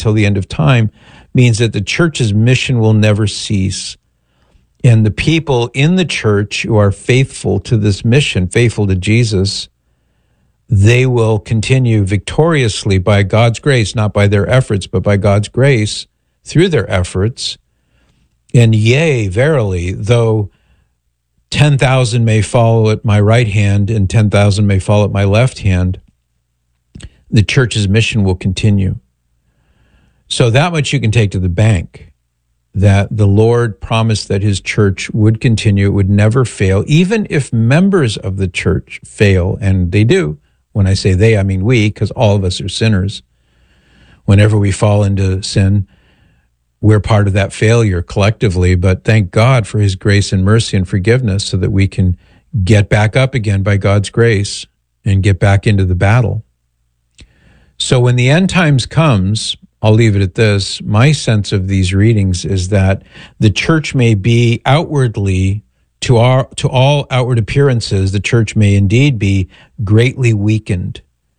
until the end of time means that the church's mission will never cease. And the people in the church who are faithful to this mission, faithful to Jesus, they will continue victoriously by God's grace, not by their efforts, but by God's grace through their efforts. And yea, verily, though 10,000 may fall at my right hand and 10,000 may fall at my left hand, the church's mission will continue. So that much you can take to the bank, that the Lord promised that his church would continue, it would never fail, even if members of the church fail, and they do. When I say they, I mean we, because all of us are sinners. Whenever we fall into sin, we're part of that failure collectively, but thank God for his grace and mercy and forgiveness so that we can get back up again by God's grace and get back into the battle. So when the end times comes, I'll leave it at this. My sense of these readings is that the church may be outwardly, to all outward appearances, the church may indeed be greatly weakened,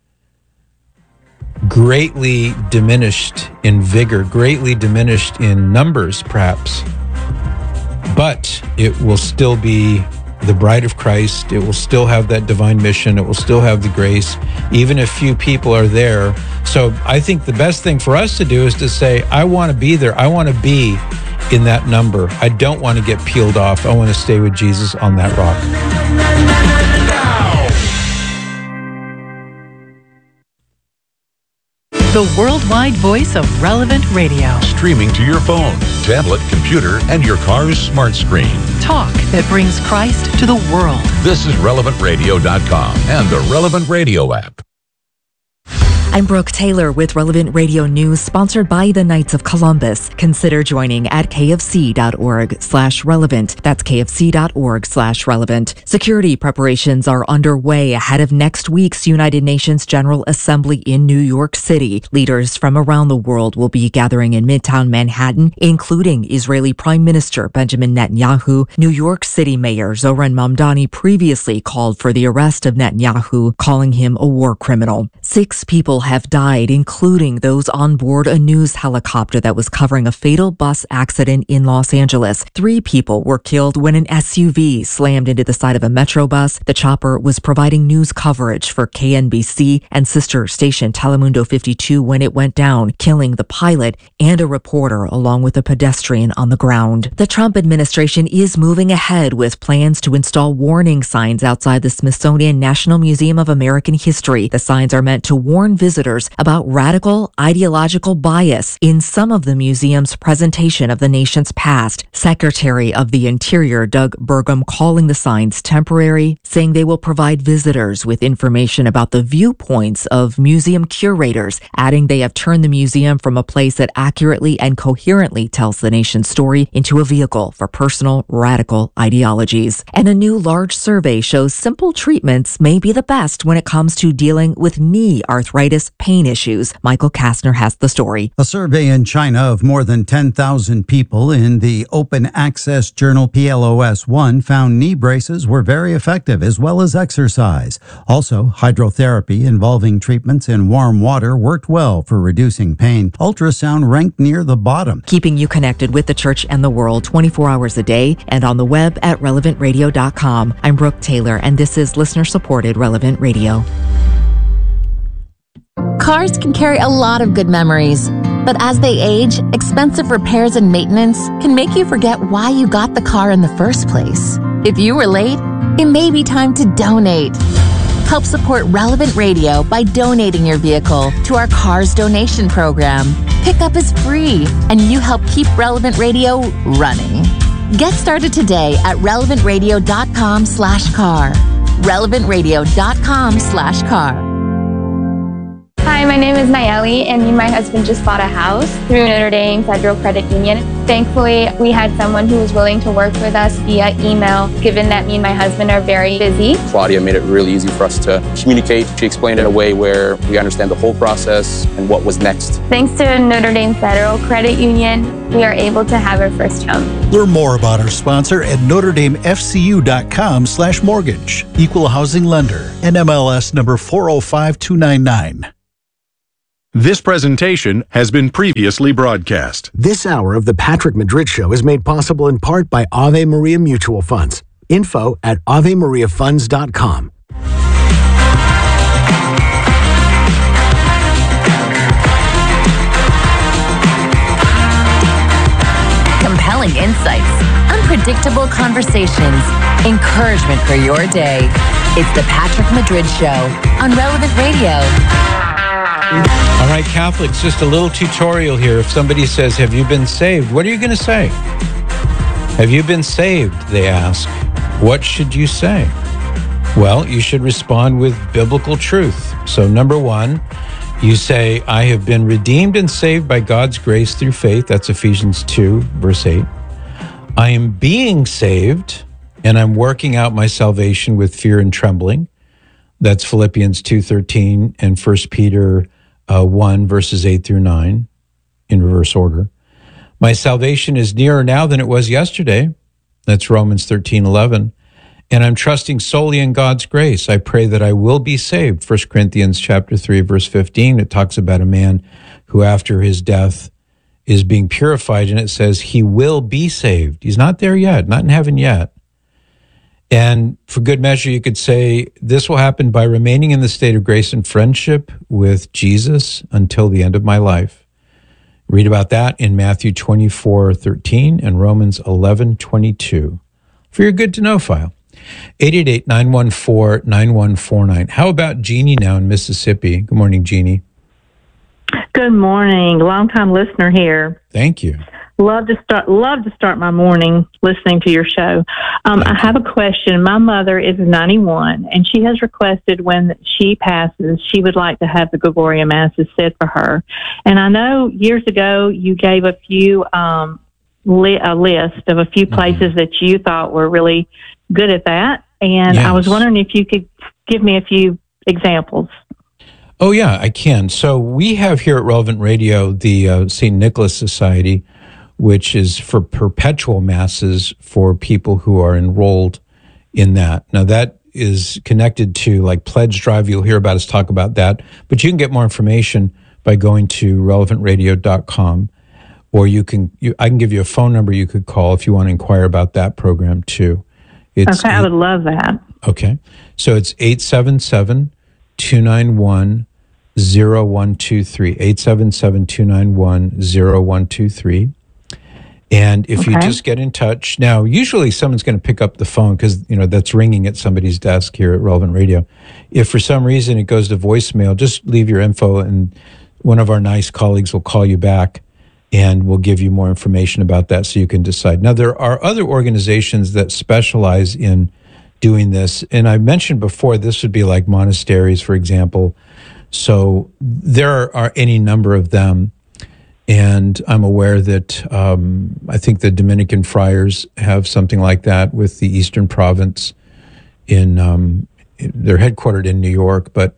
greatly diminished in vigor, greatly diminished in numbers, perhaps. But it will still be the bride of Christ. It will still have that divine mission. It will still have the grace, even if few people are there. So I think the best thing for us to do is to say, I want to be there. I want to be in that number. I don't want to get peeled off. I want to stay with Jesus on that rock. The worldwide voice of Relevant Radio. Streaming to your phone, tablet, computer, and your car's smart screen. Talk that brings Christ to the world. This is RelevantRadio.com and the Relevant Radio app. I'm Brooke Taylor with Relevant Radio News, sponsored by the Knights of Columbus. Consider joining at kfc.org/relevant. That's kfc.org/relevant. Security preparations are underway ahead of next week's United Nations General Assembly in New York City. Leaders from around the world will be gathering in Midtown Manhattan, including Israeli Prime Minister Benjamin Netanyahu. New York City Mayor Zohran Mamdani previously called for the arrest of Netanyahu, calling him a war criminal. 6 people have died, including those on board a news helicopter that was covering a fatal bus accident in Los Angeles. 3 people were killed when an SUV slammed into the side of a Metro bus. The chopper was providing news coverage for KNBC and sister station Telemundo 52 when it went down, killing the pilot and a reporter along with a pedestrian on the ground. The Trump administration is moving ahead with plans to install warning signs outside the Smithsonian National Museum of American History. The signs are meant to warn visitors about radical ideological bias in some of the museum's presentation of the nation's past. Secretary of the Interior Doug Burgum calling the signs temporary, saying they will provide visitors with information about the viewpoints of museum curators, adding they have turned the museum from a place that accurately and coherently tells the nation's story into a vehicle for personal radical ideologies. And a new large survey shows simple treatments may be the best when it comes to dealing with knee arthritis pain issues. Michael Kastner has the story. A survey in China of more than 10,000 people in the open access journal PLOS-ONE found knee braces were very effective, as well as exercise. Also, hydrotherapy involving treatments in warm water worked well for reducing pain. Ultrasound ranked near the bottom. Keeping you connected with the church and the world 24 hours a day and on the web at relevantradio.com. I'm Brooke Taylor, and this is listener-supported Relevant Radio. Cars can carry a lot of good memories, but as they age, expensive repairs and maintenance can make you forget why you got the car in the first place. If you were late, it may be time to donate. Help support Relevant Radio by donating your vehicle to our Cars Donation Program. Pickup is free, and you help keep Relevant Radio running. Get started today at relevantradio.com/car. relevantradio.com/car. Hi, my name is Nayeli, and me and my husband just bought a house through Notre Dame Federal Credit Union. Thankfully, we had someone who was willing to work with us via email, given that me and my husband are very busy. Claudia made it really easy for us to communicate. She explained it in a way where we understand the whole process and what was next. Thanks to Notre Dame Federal Credit Union, we are able to have our first home. Learn more about our sponsor at NotreDameFCU.com/mortgage. Equal housing lender. NMLS number 405299. This presentation has been previously broadcast. This hour of the Patrick Madrid Show is made possible in part by Ave Maria Mutual Funds. Info at AveMariaFunds.com. Compelling insights, unpredictable conversations, encouragement for your day. It's the Patrick Madrid Show on Relevant Radio. All right, Catholics, just a little tutorial here. If somebody says, "Have you been saved?" What are you going to say? Have you been saved? They ask. What should you say? Well, you should respond with biblical truth. So, number one, you say, "I have been redeemed and saved by God's grace through faith." That's Ephesians 2, verse 8. "I am being saved, and I'm working out my salvation with fear and trembling." That's Philippians 2:13 and 1 Peter 1, verses 8 through 9, in reverse order. "My salvation is nearer now than it was yesterday." That's Romans 13:11. "And I'm trusting solely in God's grace. I pray that I will be saved." 1 Corinthians chapter 3, verse 15. It talks about a man who after his death is being purified, and it says he will be saved. He's not there yet, not in heaven yet. And for good measure, you could say, this will happen by remaining in the state of grace and friendship with Jesus until the end of my life. Read about that in Matthew 24:13 and Romans 11:22 for your good to know file. 888-914-9149. How about Jeannie now in Mississippi? Good morning, Jeannie. Good morning. Long-time listener here. Thank you. Love to start my morning listening to your show. I have a question. My mother is 91, and she has requested when she passes, she would like to have the Gregorian Masses said for her. And I know years ago you gave a few a list of a few places that you thought were really good at that, and I was wondering if you could give me a few examples. Oh, yeah, I can. So we have here at Relevant Radio the St. Nicholas Society, which is for perpetual masses for people who are enrolled in that. Now, that is connected to like Pledge Drive. You'll hear about us talk about that. But you can get more information by going to relevantradio.com, or I can give you a phone number you could call if you want to inquire about that program too. Okay, I would love that. Okay. So it's 877-291-0123, 877-291-0123. And if you just get in touch, now usually someone's going to pick up the phone because, that's ringing at somebody's desk here at Relevant Radio. If for some reason it goes to voicemail, just leave your info and one of our nice colleagues will call you back and we'll give you more information about that so you can decide. Now, there are other organizations that specialize in doing this. And I mentioned before, this would be like monasteries, for example. So there are any number of them. And I'm aware that I think the Dominican friars have something like that with the Eastern Province. They're headquartered in New York, but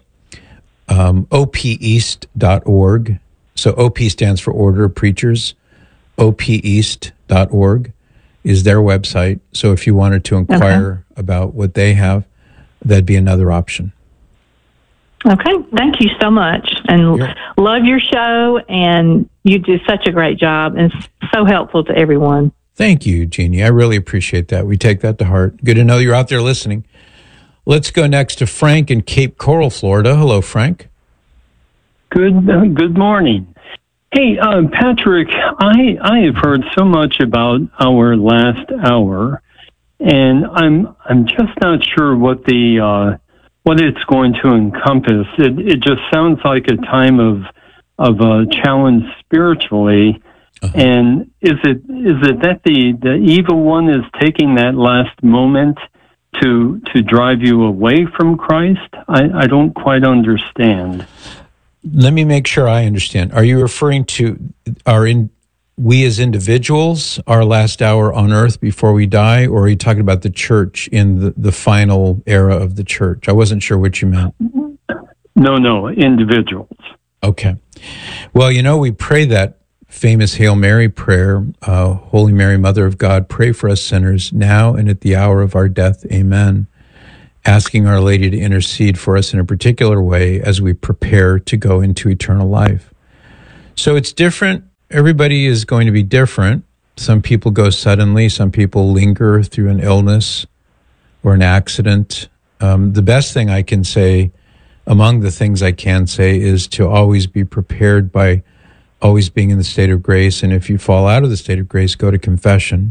opeast.org. So OP stands for Order of Preachers. opeast.org is their website. So if you wanted to inquire about what they have, that'd be another option. Okay, thank you so much, and love your show, and you do such a great job, and so helpful to everyone. Thank you, Jeannie. I really appreciate that. We take that to heart. Good to know you're out there listening. Let's go next to Frank in Cape Coral, Florida. Hello, Frank. Good morning. Hey, Patrick, I have heard so much about our last hour, and I'm just not sure what it's going to encompass. It just sounds like a time of a challenge spiritually. And is it that the evil one is taking that last moment to drive you away from Christ? I don't quite understand. Let me make sure I understand. Are you referring to we as individuals, our last hour on earth before we die, or are you talking about the church in the final era of the church? I wasn't sure what you meant. No, individuals. Okay. Well, we pray that famous Hail Mary prayer, Holy Mary, Mother of God, pray for us sinners now and at the hour of our death. Amen. asking Our Lady to intercede for us in a particular way as we prepare to go into eternal life. So it's different. Everybody is going to be different. Some people go suddenly. Some people linger through an illness or an accident. The best thing I can say, among the things I can say, is to always be prepared by always being in the state of grace. And if you fall out of the state of grace, go to confession.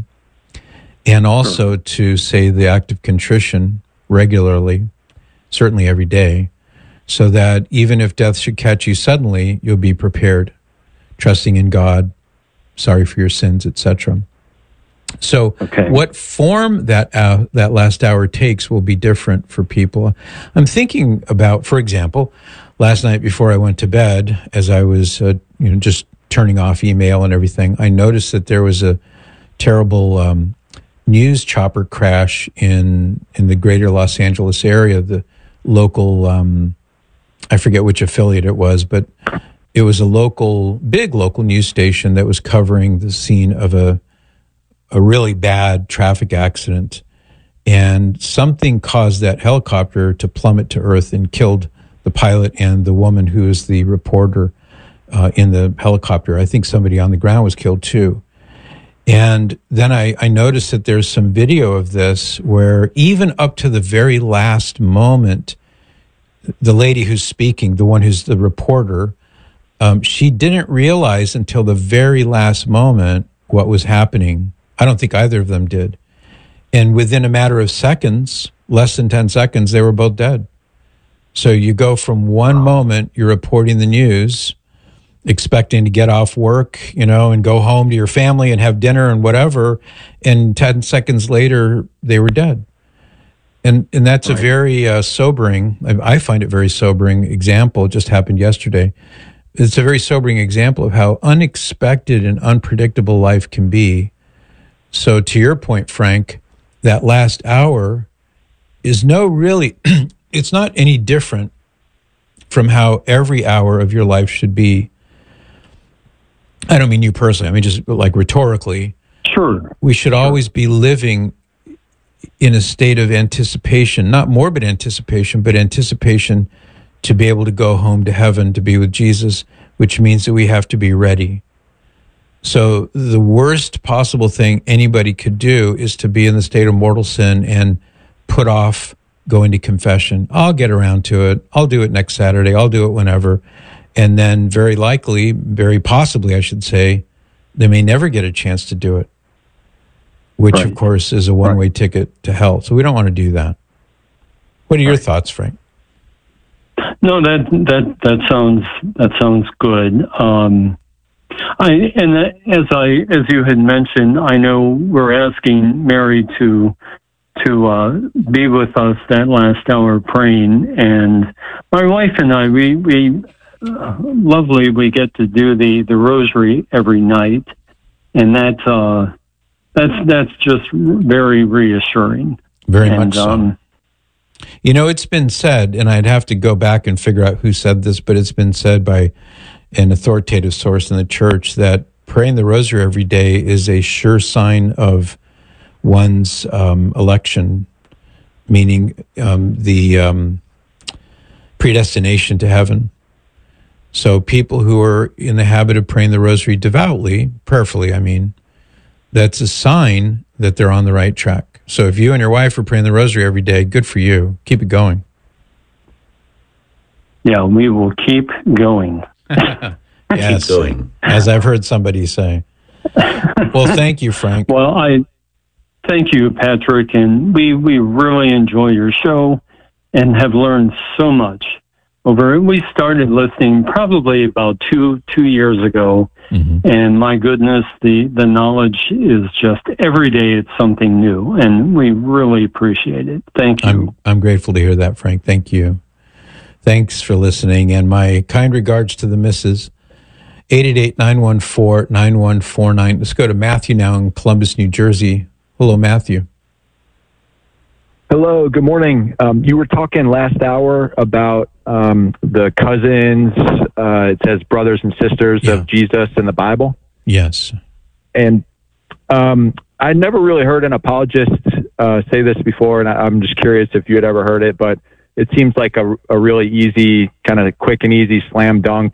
And also to say the act of contrition regularly, certainly every day, so that even if death should catch you suddenly, you'll be prepared, trusting in God, sorry for your sins, etc. So what form that last hour takes will be different for people. I'm thinking about, for example, last night before I went to bed, as I was just turning off email and everything, I noticed that there was a terrible news chopper crash in the greater Los Angeles area. The local, I forget which affiliate it was, but it was a big local news station that was covering the scene of a really bad traffic accident. And something caused that helicopter to plummet to earth and killed the pilot and the woman who is the reporter in the helicopter. I think somebody on the ground was killed too. And then I noticed that there's some video of this where even up to the very last moment, the lady who's speaking, the one who's the reporter, she didn't realize until the very last moment what was happening. I don't think either of them did. And within a matter of seconds, less than 10 seconds, they were both dead. So you go from one moment, you're reporting the news, expecting to get off work, and go home to your family and have dinner and whatever, and 10 seconds later, they were dead. And that's a very sobering, I find it very sobering example. It just happened yesterday. It's a very sobering example of how unexpected and unpredictable life can be. So to your point, Frank, that last hour is it's not any different from how every hour of your life should be. I don't mean you personally. I mean, just like rhetorically. Sure. We should always be living in a state of anticipation, not morbid anticipation, but anticipation to be able to go home to heaven, to be with Jesus, which means that we have to be ready. So the worst possible thing anybody could do is to be in the state of mortal sin and put off going to confession. I'll get around to it. I'll do it next Saturday. I'll do it whenever. And then very likely, very possibly, I should say, they may never get a chance to do it, which, of course, is a one-way ticket to hell. So we don't want to do that. What are your thoughts, Frank? No, that sounds good. As you had mentioned, I know we're asking Mary to be with us that last hour praying, and my wife and I, we get to do the rosary every night, and that's just very reassuring. Very much so. It's been said, and I'd have to go back and figure out who said this, but it's been said by an authoritative source in the church that praying the rosary every day is a sure sign of one's election, meaning the predestination to heaven. So people who are in the habit of praying the rosary devoutly, prayerfully, that's a sign that they're on the right track. So if you and your wife are praying the rosary every day, good for you. Keep it going. Yeah, we will keep going. Yes, keep going. As I've heard somebody say. Well, thank you, Frank. Well, I thank you, Patrick, and we really enjoy your show and have learned so much. We started listening probably about two years ago, and my goodness, the knowledge is just every day it's something new, and we really appreciate it. Thank you. I'm grateful to hear that, Frank. Thank you. Thanks for listening, and my kind regards to the missus. 888-914-9149. Let's go to Matthew now in Columbus, New Jersey. Hello, Matthew. Hello, good morning. You were talking last hour about the cousins, it says brothers and sisters of Jesus in the Bible. Yes. And I never really heard an apologist say this before, and I'm just curious if you had ever heard it, but it seems like a really easy, kind of quick and easy slam dunk,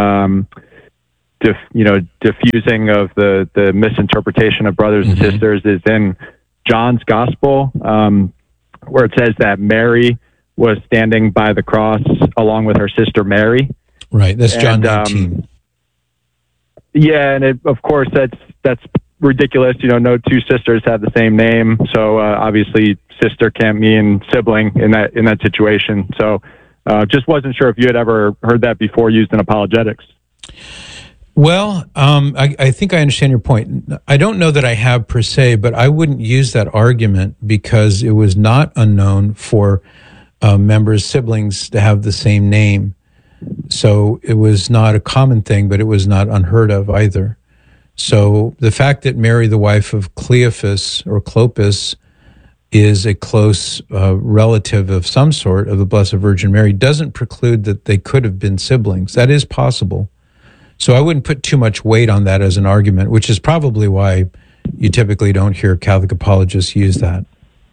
diffusing of the misinterpretation of brothers and sisters is in John's Gospel, where it says that Mary was standing by the cross along with her sister Mary. Right, that's John 19. And of course that's ridiculous. No two sisters have the same name, so obviously sister can't mean sibling in that situation. So just wasn't sure if you had ever heard that before used in apologetics. Well, I think I understand your point. I don't know that I have per se, but I wouldn't use that argument because it was not unknown for siblings to have the same name. So it was not a common thing, but it was not unheard of either. So the fact that Mary, the wife of Cleophas or Clopas, is a close relative of some sort of the Blessed Virgin Mary doesn't preclude that they could have been siblings. That is possible. So I wouldn't put too much weight on that as an argument, which is probably why you typically don't hear Catholic apologists use that.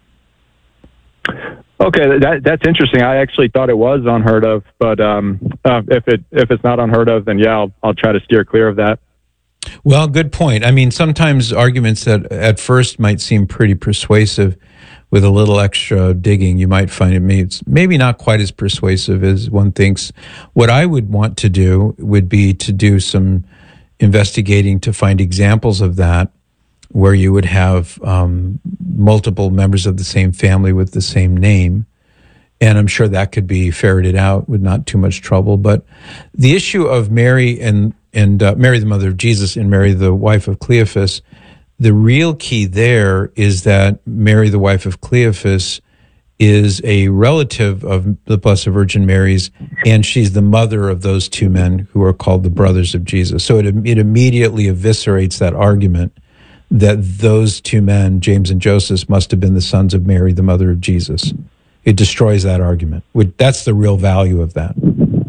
Okay, that's interesting. I actually thought it was unheard of, but if it's not unheard of, then I'll try to steer clear of that. Well, good point. I mean, sometimes arguments that at first might seem pretty persuasive, with a little extra digging, you might find it's maybe not quite as persuasive as one thinks. What I would want to do would be to do some investigating to find examples of that, where you would have multiple members of the same family with the same name. And I'm sure that could be ferreted out with not too much trouble. But the issue of Mary and Mary, the mother of Jesus, and Mary, the wife of Cleophas, the real key there is that Mary, the wife of Cleophas, is a relative of the Blessed Virgin Mary's, and she's the mother of those two men who are called the brothers of Jesus. So it immediately eviscerates that argument that those two men, James and Joseph, must have been the sons of Mary, the mother of Jesus. It destroys that argument. That's the real value of that.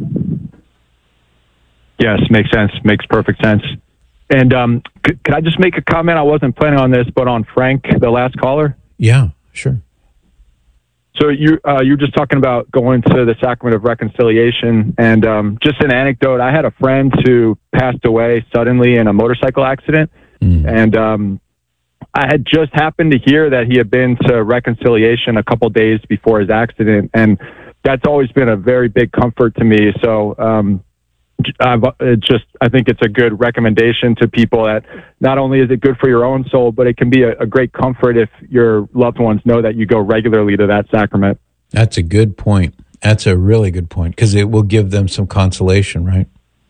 Yes, makes sense. Makes perfect sense. And could I just make a comment? I wasn't planning on this, but on Frank, the last caller. Yeah, sure. So you're just talking about going to the sacrament of reconciliation, and just an anecdote. I had a friend who passed away suddenly in a motorcycle accident, and I had just happened to hear that he had been to reconciliation a couple days before his accident, and that's always been a very big comfort to me. So I think it's a good recommendation to people that not only is it good for your own soul, but it can be a great comfort if your loved ones know that you go regularly to that sacrament. That's a good point. That's a really good point, because it will give them some consolation, right?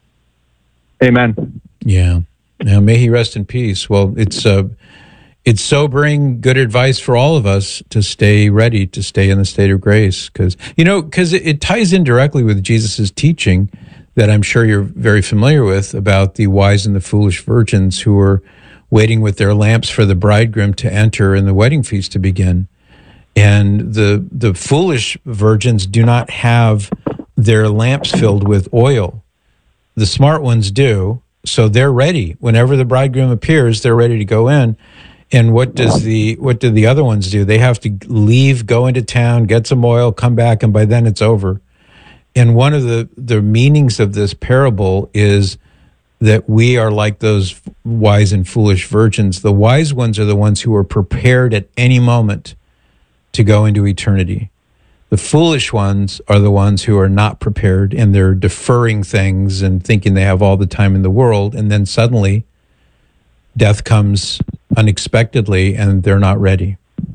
Amen. Yeah. Now, may he rest in peace. Well, it's sobering, good advice for all of us to stay ready, to stay in the state of grace, because it ties in directly with Jesus's teaching that I'm sure you're very familiar with about the wise and the foolish virgins who were waiting with their lamps for the bridegroom to enter and the wedding feast to begin. And the foolish virgins do not have their lamps filled with oil. The smart ones do, so they're ready. Whenever the bridegroom appears, they're ready to go in. And what do the other ones do? They have to leave, go into town, get some oil, come back, and by then it's over. And one of the meanings of this parable is that we are like those wise and foolish virgins. The wise ones are the ones who are prepared at any moment to go into eternity. The foolish ones are the ones who are not prepared, and they're deferring things and thinking they have all the time in the world. And then suddenly death comes unexpectedly and they're not ready.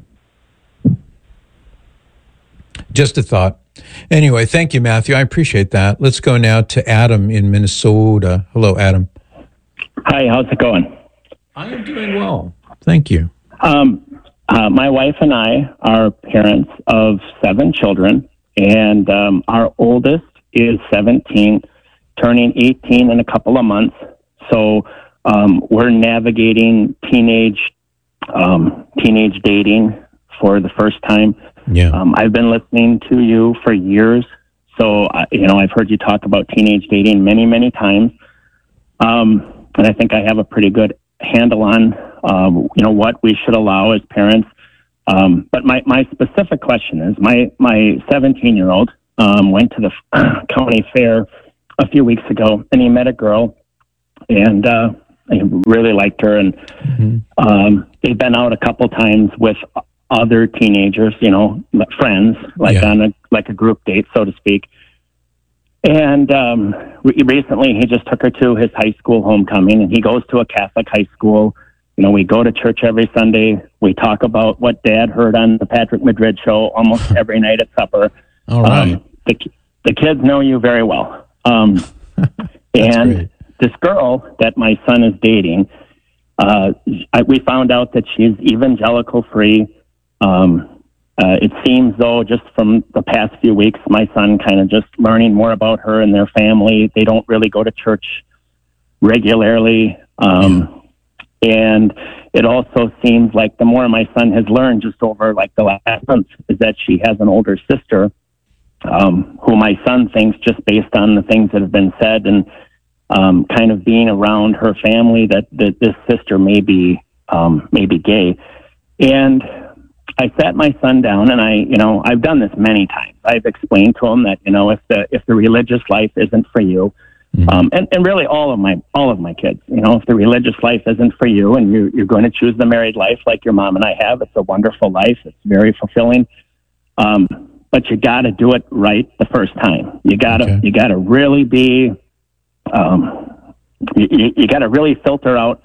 Just a thought. Anyway, thank you, Matthew. I appreciate that. Let's go now to Adam in Minnesota. Hello, Adam. Hi, how's it going? I am doing well. Thank you. My wife and I are parents of 7 children, and our oldest is 17, turning 18 in a couple of months. So we're navigating teenage dating for the first time. Yeah. I've been listening to you for years, so I've heard you talk about teenage dating many, many times, and I think I have a pretty good handle on what we should allow as parents But my specific question is, my 17-year-old went to the county fair a few weeks ago, and he met a girl, and he really liked her, and they've been out a couple times with other teenagers, friends, on a group date, so to speak. And recently, he just took her to his high school homecoming, and he goes to a Catholic high school. We go to church every Sunday. We talk about what Dad heard on the Patrick Madrid show almost every night at supper. All right. The kids know you very well. And great. This girl that my son is dating, we found out that she's evangelical free. It seems, though, just from the past few weeks, my son kind of just learning more about her and their family. They don't really go to church regularly. And it also seems like the more my son has learned just over the last month is that she has an older sister, who my son thinks, just based on the things that have been said and kind of being around her family, that this sister may be gay. And I sat my son down, and I've done this many times. I've explained to him that, if the religious life isn't for you, and really all of my kids, if the religious life isn't for you and you're going to choose the married life like your mom and I have, it's a wonderful life. It's very fulfilling. But you got to do it right the first time. You got to really be, you got to really filter out,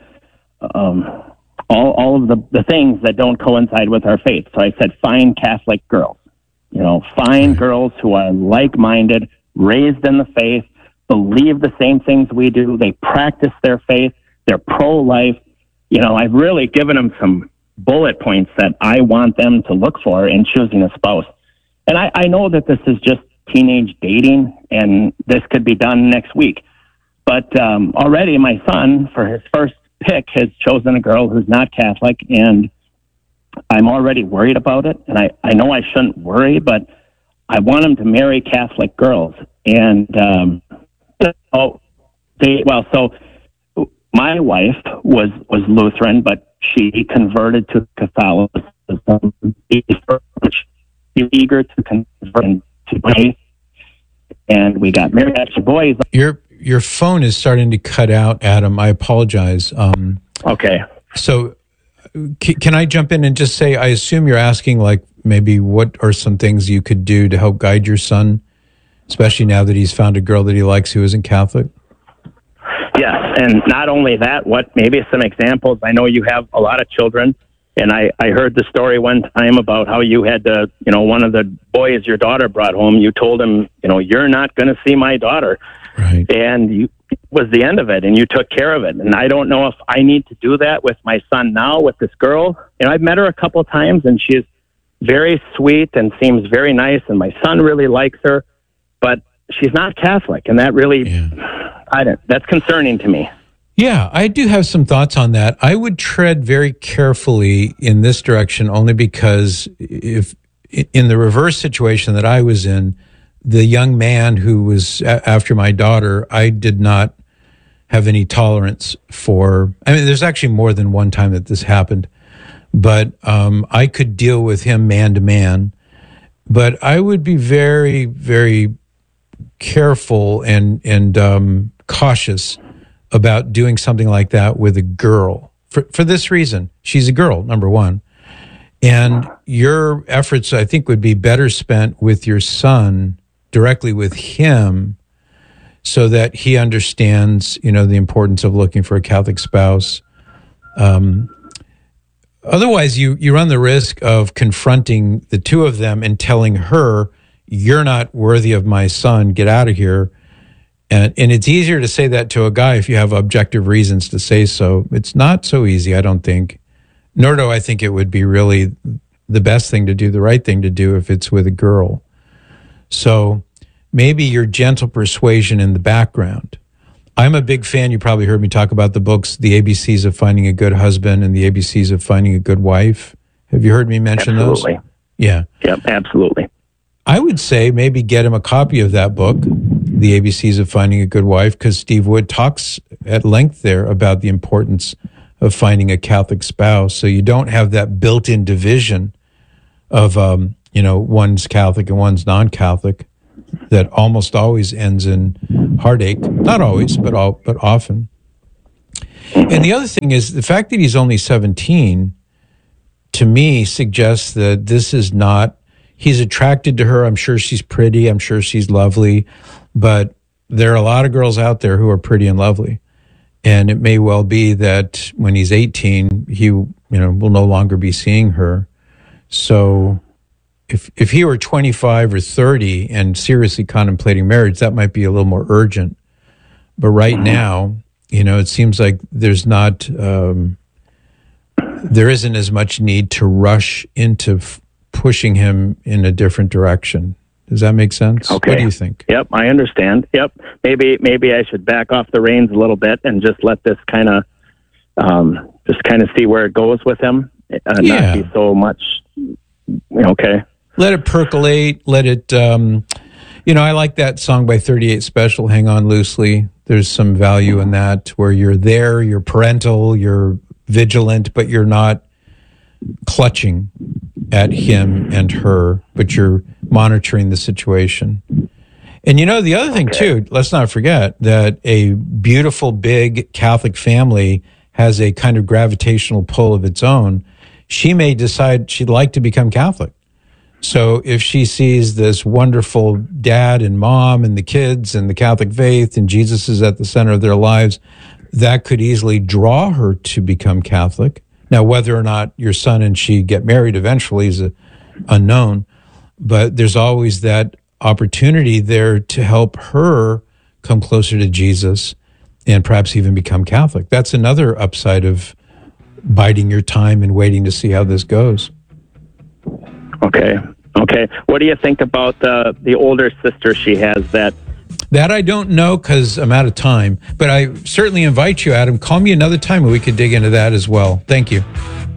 all of the things that don't coincide with our faith. So I said, find Catholic girls, find girls who are like-minded, raised in the faith, believe the same things we do. They practice their faith. They're pro-life. I've really given them some bullet points that I want them to look for in choosing a spouse. And I know that this is just teenage dating, and this could be done next week. But already my son, for his first pick, has chosen a girl who's not Catholic, and I'm already worried about it. And I know I shouldn't worry, but I want him to marry Catholic girls. And so my wife was Lutheran, but she converted to Catholicism. She's eager to convert to faith, and we got married as boys. Your phone is starting to cut out, Adam. I apologize. Okay. So can I jump in and just say, I assume you're asking, maybe what are some things you could do to help guide your son, especially now that he's found a girl that he likes who isn't Catholic? Yes, and not only that, maybe some examples. I know you have a lot of children, and I heard the story one time about how you had to, one of the boys your daughter brought home, you told him, you're not going to see my daughter. Right. And it was the end of it, and you took care of it. And I don't know if I need to do that with my son now with this girl. I've met her a couple of times, and she's very sweet and seems very nice, and my son really likes her, but she's not Catholic, and that really, that's concerning to me. Yeah, I do have some thoughts on that. I would tread very carefully in this direction only because if in the reverse situation that I was in, the young man who was after my daughter, I did not have any tolerance for. There's actually more than one time that this happened, but I could deal with him man to man. But I would be very, very careful and cautious about doing something like that with a girl for this reason. She's a girl, number one. And your efforts, I think, would be better spent with your son, directly with him, so that he understands, the importance of looking for a Catholic spouse. Otherwise, you run the risk of confronting the two of them and telling her, you're not worthy of my son, get out of here. And it's easier to say that to a guy if you have objective reasons to say so. It's not so easy, I don't think. Nor do I think it would be really the best thing to do, the right thing to do if it's with a girl. So maybe your gentle persuasion in the background. I'm a big fan, you probably heard me talk about the books, The ABCs of Finding a Good Husband and The ABCs of Finding a Good Wife. Have you heard me mention those? Yeah. Yep, absolutely. I would say maybe get him a copy of that book, The ABCs of Finding a Good Wife, because Steve Wood talks at length there about the importance of finding a Catholic spouse, so you don't have that built-in division of one's Catholic and one's non-Catholic that almost always ends in heartache. Not always, but often. And the other thing is the fact that he's only 17, to me, suggests that this is not, he's attracted to her. I'm sure she's pretty. I'm sure she's lovely. But there are a lot of girls out there who are pretty and lovely. And it may well be that when he's 18, he will no longer be seeing her. So if he were 25 or 30 and seriously contemplating marriage, that might be a little more urgent. But right now, it seems like there isn't as much need to rush into pushing him in a different direction. Does that make sense? Okay. What do you think? Yep, I understand. Yep. Maybe I should back off the reins a little bit and just let this kind of see where it goes with him. Not be so much. Okay. Let it percolate. Let it. I like that song by 38 Special, "Hang On Loosely." There's some value in that, where you're there, you're parental, you're vigilant, but you're not clutching at him and her, but you're monitoring the situation. And the other thing too, let's not forget that a beautiful, big Catholic family has a kind of gravitational pull of its own. She may decide she'd like to become Catholic. So if she sees this wonderful dad and mom and the kids and the Catholic faith and Jesus is at the center of their lives, that could easily draw her to become Catholic. Now, whether or not your son and she get married eventually is unknown, but there's always that opportunity there to help her come closer to Jesus and perhaps even become Catholic. That's another upside of biding your time and waiting to see how this goes. Okay. What do you think about the older sister she has that? That I don't know because I'm out of time, but I certainly invite you, Adam. Call me another time and we could dig into that as well. Thank you.